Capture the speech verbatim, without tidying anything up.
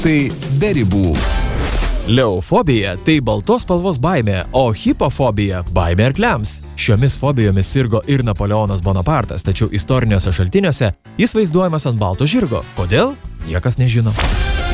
tai be ribų. Leofobija tai baltos spalvos baimė, o hipofobija – baimė arkliams. Šiomis fobijomis sirgo ir Napoleonas Bonapartas, tačiau istoriniuose šaltiniuose jis vaizduojamas ant balto žirgo. Kodėl? Niekas nežino.